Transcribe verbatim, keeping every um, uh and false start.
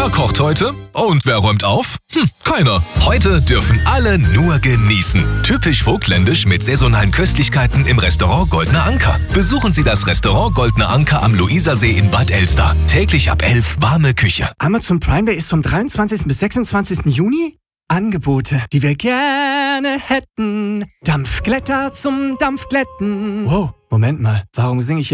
Wer kocht heute? Und wer räumt auf? Hm, keiner. Heute dürfen alle nur genießen. Typisch vogtländisch mit saisonalen Köstlichkeiten im Restaurant Goldener Anker. Besuchen Sie das Restaurant Goldener Anker am Luisersee in Bad Elster. Täglich ab elf warme Küche. Amazon Prime Day ist vom dreiundzwanzigsten bis sechsundzwanzigsten Juni. Angebote, die wir gerne hätten. Dampfglätter zum Dampfglätten. Wow, Moment mal, warum singe ich